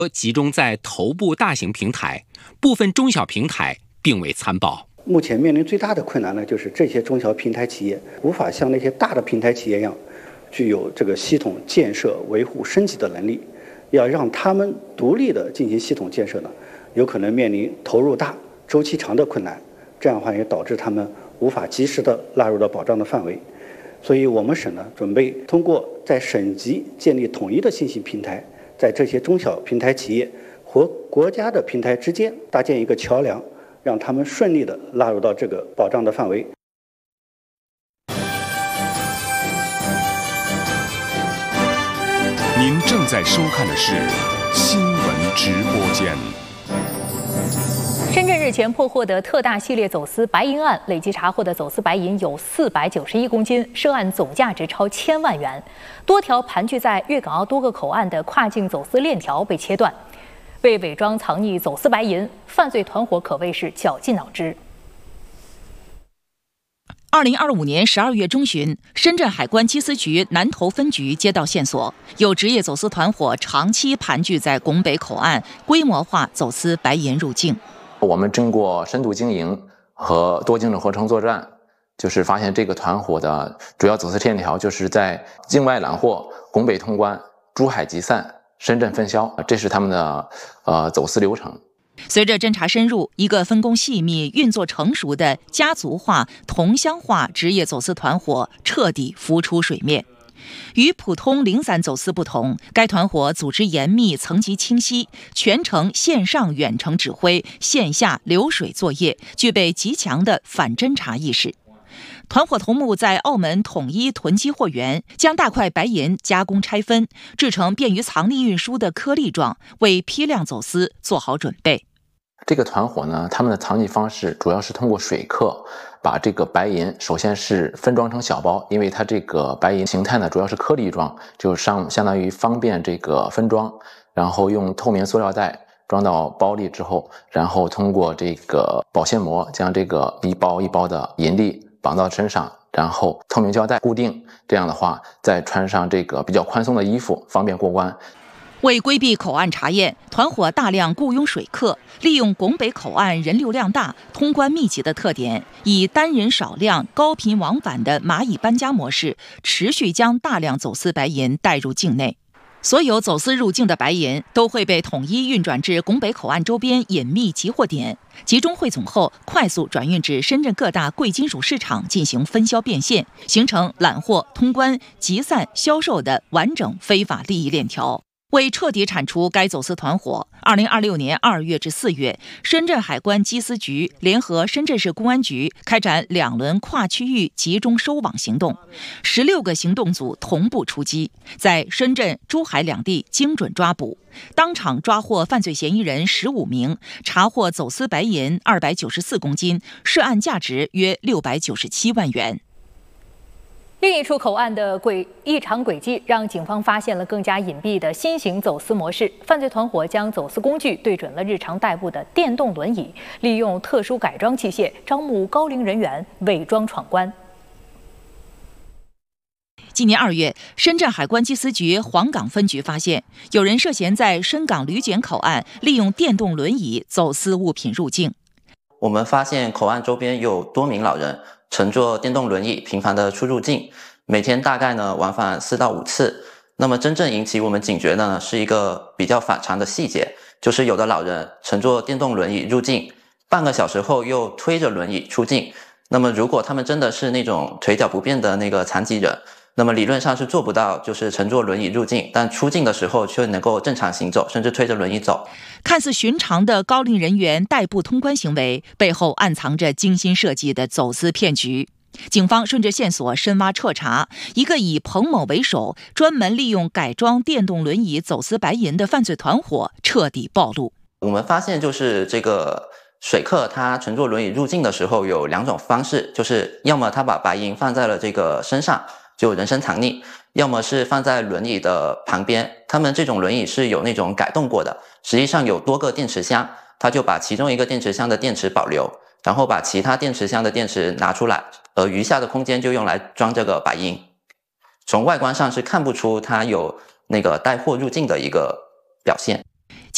集中在头部大型平台，部分中小平台并未参报。 目前面临最大的困难呢，就是这些中小平台企业无法像那些大的平台企业一样，具有这个系统建设、维护、升级的能力。要让他们独立的进行系统建设呢，有可能面临投入大、周期长的困难。这样的话也导致他们无法及时的纳入到保障的范围。所以我们省呢，准备通过在省级建立统一的信息平台，在这些中小平台企业和国家的平台之间搭建一个桥梁，让他们顺利的纳入到这个保障的范围。 您正在收看的是新闻直播间。 深圳日前破获的特大系列走私白银案，累计查获的走私白银有491公斤，涉案总价值超1000万元。多条盘踞在粤港澳多个口岸的跨境走私链条被切断。为伪装藏匿走私白银，犯罪团伙可谓是绞尽脑汁。 2025年12月中旬，深圳海关缉私局南头分局接到线索，有职业走私团伙长期盘踞在拱北口岸，规模化走私白银入境。 我们经过深度经营和多经纬合成作战，就是发现这个团伙的主要走私链条就是在境外揽货、拱北通关、珠海集散、深圳分销，这是他们的走私流程。 随着侦查深入，一个分工细密、运作成熟的家族化、同乡化职业走私团伙彻底浮出水面。与普通零散走私不同，该团伙组织严密、层级清晰，全程线上远程指挥，线下流水作业，具备极强的反侦查意识。团伙头目在澳门统一囤积货源，将大块白银加工拆分，制成便于藏匿运输的颗粒状，为批量走私做好准备。 这个团伙呢，他们的藏匿方式主要是通过水客把这个白银首先是分装成小包，因为它这个白银形态呢主要是颗粒状，就相当于方便这个分装，然后用透明塑料袋装到包里之后，然后通过这个保鲜膜将这个一包一包的银粒绑到身上，然后透明胶带固定，这样的话再穿上这个比较宽松的衣服，方便过关。 为规避口岸查验，团伙大量雇佣水客，利用拱北口岸人流量大、通关密集的特点，以单人少量、高频往返的蚂蚁搬家模式，持续将大量走私白银带入境内。所有走私入境的白银都会被统一运转至拱北口岸周边隐秘集货点，集中汇总后，快速转运至深圳各大贵金属市场进行分销变现，形成揽货、通关、集散、销售的完整非法利益链条。为彻底铲除该走私团伙，2026年2月至4月，深圳海关缉私局联合深圳市公安局开展2轮跨区域集中收网行动，16个行动组同步出击，在深圳、珠海两地精准抓捕，当场抓获犯罪嫌疑人15名，查获走私白银294公斤，涉案价值约697万元。 另一处口岸的异常轨迹让警方发现了更加隐蔽的新型走私模式。犯罪团伙将走私工具对准了日常代步的电动轮椅，利用特殊改装器械招募高龄人员，伪装闯关。 今年2月，深圳海关缉私局黄岗分局发现，有人涉嫌在深港旅检口岸利用电动轮椅走私物品入境。 我们发现口岸周边有多名老人乘坐电动轮椅频繁的出入境，每天大概往返4到5次。那么真正引起我们警觉的呢，是一个比较反常的细节，就是有的老人乘坐电动轮椅入境，半个小时后又推着轮椅出境。那么如果他们真的是那种腿脚不便的那个残疾人，那么理论上是做不到就是乘坐轮椅入境，但出境的时候却能够正常行走，甚至推着轮椅走。 看似寻常的高龄人员代步通关行为，背后暗藏着精心设计的走私骗局。警方顺着线索深挖彻查，一个以彭某为首，专门利用改装电动轮椅走私白银的犯罪团伙彻底暴露。 我们发现就是这个水客他乘坐轮椅入境的时候有2种方式，就是要么他把白银放在了这个身上，就人身藏匿，要么是放在轮椅的旁边。他们这种轮椅是有那种改动过的，实际上有多个电池箱，他就把其中一个电池箱的电池保留，然后把其他电池箱的电池拿出来，而余下的空间就用来装这个白银。从外观上是看不出它有那个带货入境的一个表现。